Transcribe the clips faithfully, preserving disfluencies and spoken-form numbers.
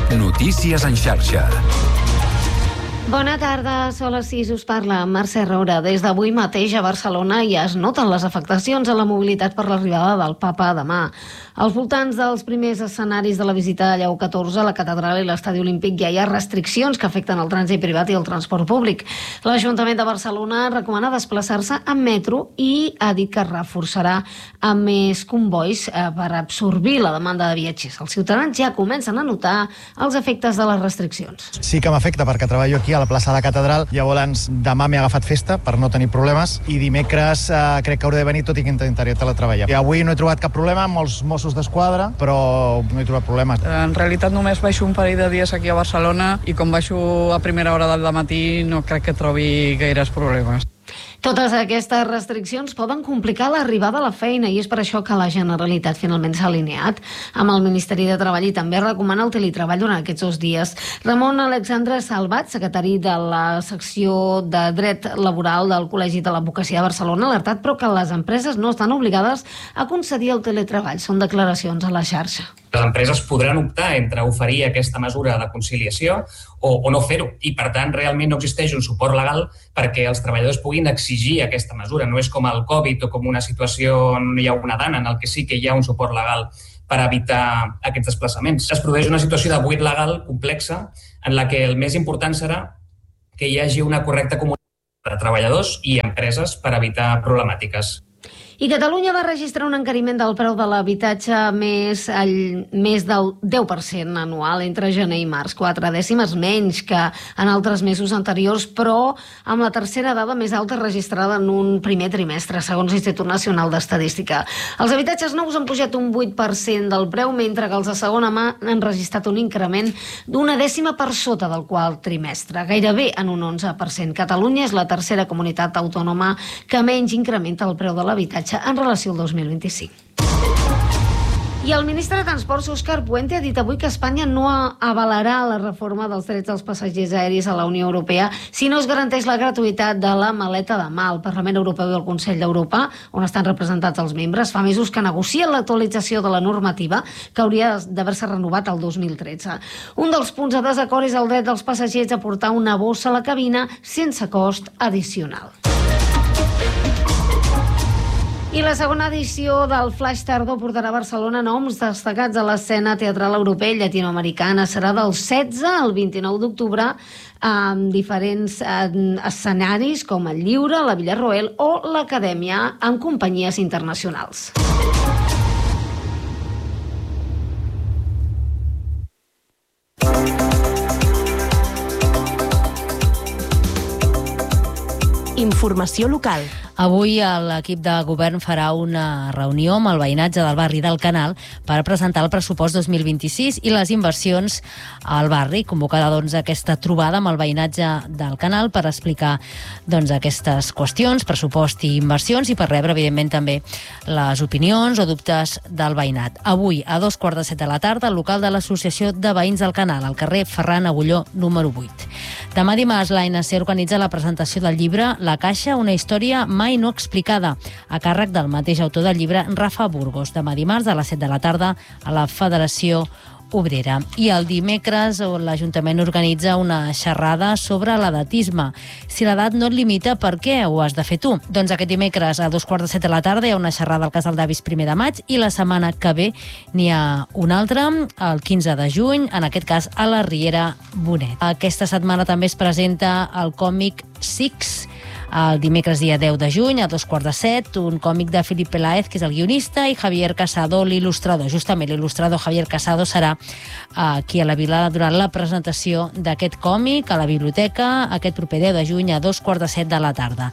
Notícies en xarxa. Bona tarda, són les sis, us parla Mercè Roura. Des d'avui mateix a Barcelona ja es noten les afectacions a la mobilitat per l'arribada del Papa demà. Als voltants dels primers escenaris de la visita de Lleó catorze, la catedral i l'estadi olímpic ja hi ha restriccions que afecten el trànsit privat i el transport públic. L'Ajuntament de Barcelona recomana desplaçar-se en metro i ha dit que reforçarà amb més convois eh, per absorbir la demanda de viatgers. Els ciutadans ja comencen a notar els efectes de les restriccions. Sí que m'afecta perquè treballo aquí a la plaça de la catedral, llavors demà m'he agafat festa per no tenir problemes i dimecres eh, crec que hauré de venir, tot i que intentaré teletreballar. I avui no he trobat cap problema amb molts Mossos d'Esquadra, però no he trobat problemes. En realitat només baixo un parell de dies aquí a Barcelona i com baixo a primera hora del matí no crec que trobi gaires problemes. Totes aquestes restriccions poden complicar l'arribada a la feina i és per això que la Generalitat finalment s'ha alineat amb el Ministeri de Treball i també recomana el teletreball durant aquests dos dies. Ramon Alexandre Salvat, secretari de la secció de dret laboral del Col·legi de l'Advocacia de Barcelona, ha alertat però que les empreses no estan obligades a concedir el teletreball. Són declaracions a la xarxa. Les empreses podran optar entre oferir aquesta mesura de conciliació o, o no fer-ho. I, per tant, realment no existeix un suport legal perquè els treballadors puguin exigir aquesta mesura. No és com el Covid o com una situació on hi ha una dana, en el que sí que hi ha un suport legal per evitar aquests desplaçaments. Es produeix una situació de buit legal complexa en la que el més important serà que hi hagi una correcta comunicació de treballadors i empreses per evitar problemàtiques. I Catalunya va registrar un encariment del preu de l'habitatge més, el, més del deu per cent anual entre gener i març, quatre dècimes menys que en altres mesos anteriors, però amb la tercera dada més alta registrada en un primer trimestre, segons l'Institut Nacional d'Estadística. Els habitatges nous han pujat un vuit per cent del preu, mentre que els de segona mà han registrat un increment d'una dècima per sota del quart trimestre, gairebé en un onze per cent. Catalunya és la tercera comunitat autònoma que menys incrementa el preu de l'habitatge en relació al dos mil vint-i-cinc. I el ministre de Transports, Òscar Puente, ha dit avui que Espanya no avalarà la reforma dels drets dels passatgers aeris a la Unió Europea si no es garanteix la gratuïtat de la maleta de mà. El Parlament Europeu i el Consell d'Europa, on estan representats els membres, fa mesos que negocien l'actualització de la normativa que hauria d'haver-se renovat el dos mil tretze. Un dels punts de desacord és el dret dels passatgers a portar una bossa a la cabina sense cost addicional. I la segona edició del Flaix Tardor portarà a Barcelona noms destacats a l'escena teatral europea i llatinoamericana. Serà del setze al vint-i-nou d'octubre amb diferents escenaris com el Lliure, la Villarroel o l'Acadèmia amb companyies internacionals. Informació local. Avui l'equip de govern farà una reunió amb el veïnatge del barri del Canal per presentar el pressupost dos mil vint-i-sis i les inversions al barri. Convocada doncs, aquesta trobada amb el veïnatge del Canal per explicar doncs, aquestes qüestions, pressupost i inversions, i per rebre, evidentment, també les opinions o dubtes del veïnat. Avui, a dos quarts de set de la tarda, al local de l'Associació de Veïns del Canal, al carrer Ferran Agulló, número vuit. Demà dimarts, l'A N C organitza la presentació del llibre La Caixa, una història mai no explicada, a càrrec del mateix autor del llibre, Rafa Burgos. Demà dimarts a les set de la tarda a la Federació Obrera. I el dimecres l'Ajuntament organitza una xerrada sobre l'edatisme. Si l'edat no et limita, per què ho has de fer tu? Doncs aquest dimecres a dos quarts de set de la tarda hi ha una xerrada al Casal d'Avis primer de maig i la setmana que ve n'hi ha una altra, el quinze de juny, en aquest cas a la Riera Bonet. Aquesta setmana també es presenta el còmic Six, el dimecres dia deu de juny, a dos quarts de set, un còmic de Philip Peláez, que és el guionista, i Javier Casado, l'il·lustrador. Justament l'il·lustrador Javier Casado serà aquí a la Vila durant la presentació d'aquest còmic a la biblioteca aquest proper deu de juny a dos quarts de set de la tarda.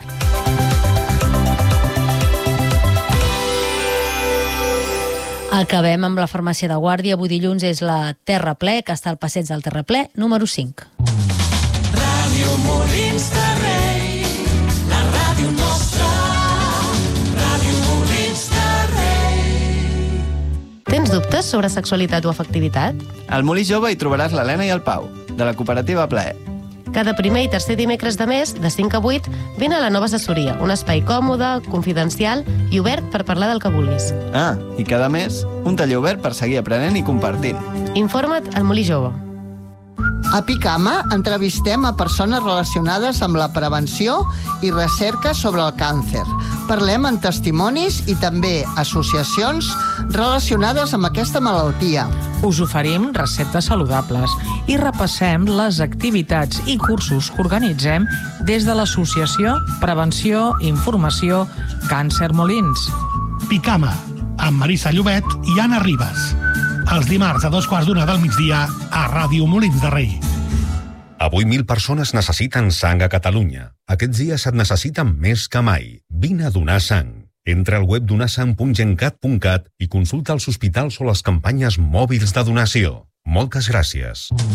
Acabem amb la farmàcia de Guàrdia. Avui dilluns és la Terraplè, que està al passeig del Terraplè, número cinc. Ràdio Molins de Rei, la ràdio nostra, Ràdio Molins de Rei. Tens dubtes sobre sexualitat o afectivitat? Al Molí Jove hi trobaràs l'Helena i el Pau, de la cooperativa Plaer. Cada primer i tercer dimecres de mes, de cinc a vuit, vine a la nova assessoria, un espai còmode, confidencial i obert per parlar del que vulguis. Ah, i cada mes, un taller obert per seguir aprenent i compartint. Informa't al Molí Jove. A Picama entrevistem a persones relacionades amb la prevenció i recerca sobre el càncer. Parlem amb testimonis i també associacions relacionades amb aquesta malaltia. Us oferim receptes saludables i repassem les activitats i cursos que organitzem des de l'Associació Prevenció i Informació Càncer Molins. Picama, amb Marisa Llobet i Anna Ribas. Els dimarts a dos quarts d'una del migdia a Ràdio Molins de Rei. Avui mil persones necessiten sang a Catalunya. Aquests dies et necessiten més que mai. Vine a donar sang. Entra al web donasang punt gencat punt cat i consulta els hospitals o les campanyes mòbils de donació. Moltes gràcies.